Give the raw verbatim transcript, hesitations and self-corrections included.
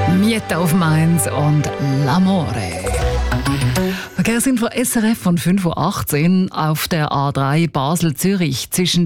Miete auf Mainz und L'Amore. Verkehrsinfo S R F von fünf Uhr achtzehn auf der A drei Basel-Zürich zwischen